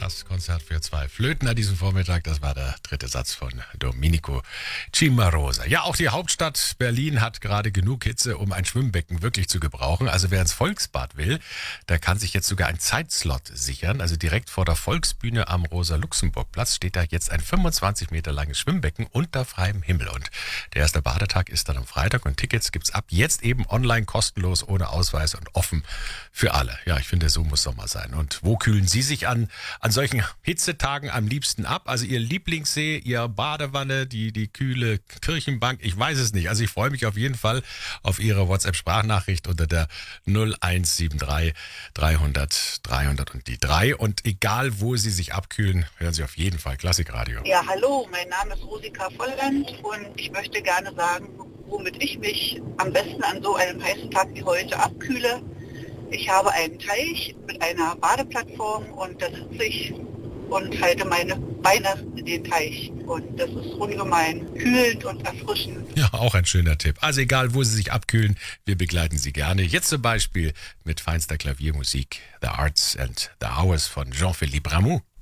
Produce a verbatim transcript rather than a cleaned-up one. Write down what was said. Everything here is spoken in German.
Das Konzert für zwei Flöten an diesem Vormittag, das war der dritte Satz von Domenico Cimarosa. Ja, auch die Hauptstadt Berlin hat gerade genug Hitze, um ein Schwimmbecken wirklich zu gebrauchen. Also wer ins Volksbad will, der kann sich jetzt sogar einen Zeitslot sichern. Also direkt vor der Volksbühne am Rosa-Luxemburg-Platz steht da jetzt ein fünfundzwanzig Meter langes Schwimmbecken unter freiem Himmel. Und der erste Badetag ist dann am Freitag und Tickets gibt's ab jetzt eben online kostenlos, ohne Ausweis und offen für alle. Ja, ich finde, so muss Sommer sein. Und wo kühlen Sie sich an, an solchen Hitzetagen am liebsten ab? Also Ihr Lieblingssee, Ihr Badewanne, die, die kühle Kirchenbank? Ich weiß es nicht. Also ich freue mich auf jeden Fall auf Ihre WhatsApp-Sprachnachricht unter der null eins sieben drei dreihundert dreihundert und die drei. Und egal, wo Sie sich abkühlen, hören Sie auf jeden Fall Klassikradio. Ja, hallo, mein Name ist Rosika Volland und ich möchte gerne sagen, womit ich mich am besten an so einem heißen Tag wie heute abkühle. Ich habe einen Teich mit einer Badeplattform und da sitze ich und halte meine Beine in den Teich. Und das ist ungemein kühlend und erfrischend. Ja, auch ein schöner Tipp. Also egal, wo Sie sich abkühlen, wir begleiten Sie gerne. Jetzt zum Beispiel mit feinster Klaviermusik The Arts and the Hours von Jean-Philippe Rameau.